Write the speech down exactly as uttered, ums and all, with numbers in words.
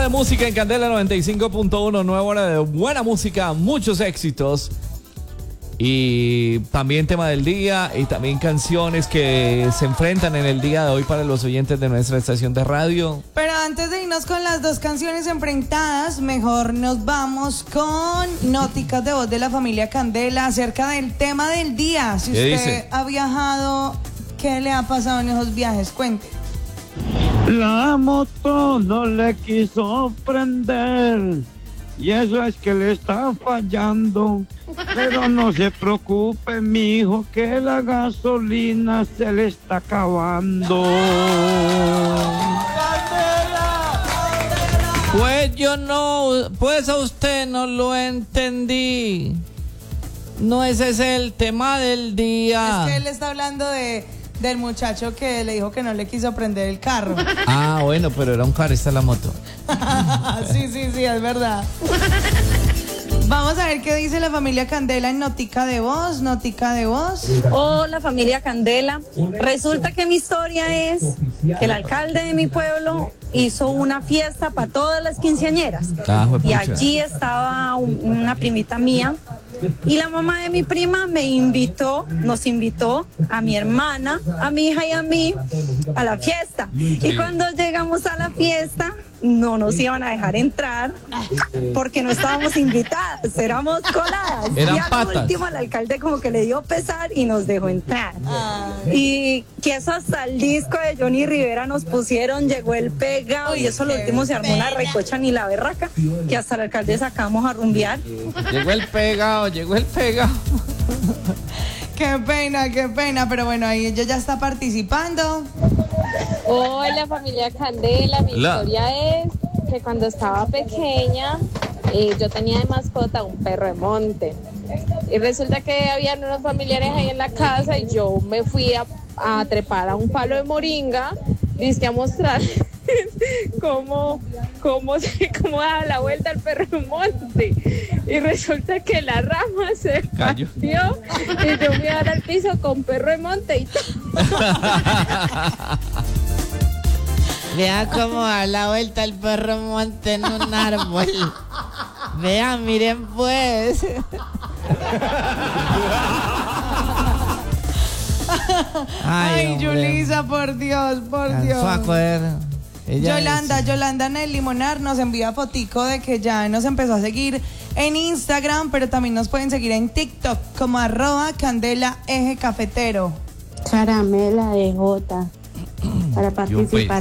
hora de música en Candela noventa y cinco punto uno, nueva hora de buena música, muchos éxitos y también tema del día y también canciones que se enfrentan en el día de hoy para los oyentes de nuestra estación de radio. Pero antes de irnos con las dos canciones enfrentadas, mejor nos vamos con Nóticas de voz de la familia Candela acerca del tema del día. Si usted dice? ha viajado, ¿qué le ha pasado en esos viajes? Cuente. La moto no le quiso prender y eso es que le está fallando. Pero no se preocupe, mi hijo, que la gasolina se le está acabando. Pues yo no, pues a usted no lo entendí. No ese es el tema del día. Es que él está hablando de del muchacho que le dijo que no le quiso prender el carro. Ah, bueno, pero era un carro, esta es la moto. Sí, sí, sí, es verdad. Vamos a ver qué dice la familia Candela en Notica de Voz. Notica de Voz. Hola familia Candela. Resulta que mi historia es que el alcalde de mi pueblo hizo una fiesta para todas las quinceañeras. Ah, y allí estaba un- una primita mía. Y la mamá de mi prima me invitó, nos invitó a mi hermana, a mi hija y a mí a la fiesta. Y cuando llegamos a la fiesta, no nos iban a dejar entrar porque no estábamos invitadas, éramos coladas. Eran y al patas. último el alcalde como que le dio pesar y nos dejó entrar. Y que eso hasta el disco de Johnny Rivera nos pusieron, llegó el pegado. Uy, Y eso lo qué último se armó una pena. recocha ni la berraca, que hasta el alcalde sacamos a rumbear. Llegó el pegado, llegó el pegado. Qué pena, qué pena. Pero bueno, ahí ella ya está participando. Hola familia Candela, mi Hola. historia es que cuando estaba pequeña eh, yo tenía de mascota un perro de monte y resulta que habían unos familiares ahí en la casa y yo me fui a, a trepar a un palo de moringa, dizque a mostrar cómo, cómo, se, cómo da la vuelta al perro de monte y resulta que la rama se Cayó. partió y yo me iba a dar al piso con perro de monte y todo. Vea cómo da la vuelta el perro monte en un árbol. Vea, miren pues. Ay, hombre. Yulisa, por Dios, por Alcanzó Dios. a coger. Ella Yolanda, es- Yolanda en el Limonar nos envía fotico de que ya nos empezó a seguir en Instagram, pero también nos pueden seguir en TikTok como arroba Candela Eje Cafetero. Caramela de Jota para Yo, pues. participar